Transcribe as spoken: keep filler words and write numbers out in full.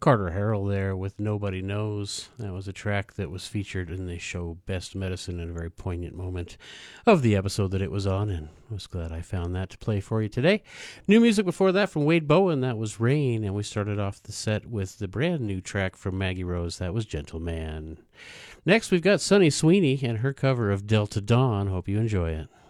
Carter Harrell there with Nobody Knows. That was a track that was featured in the show Best Medicine in a very poignant moment of the episode that it was on, and I was glad I found that to play for you today. New music before that from Wade Bowen, that was Rain, and we started off the set with the brand new track from Maggie Rose, that was Gentleman. Next, we've got Sunny Sweeney and her cover of Delta Dawn. Hope you enjoy it.